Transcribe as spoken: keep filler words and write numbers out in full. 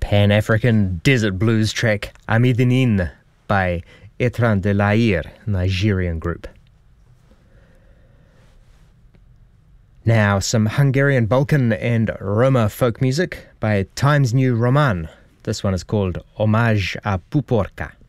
Pan-African desert blues track Amidinin by Etran de Lair, Nigerian group. Now some Hungarian Balkan and Roma folk music by Times New Roman. This one is called Homage à Puporka.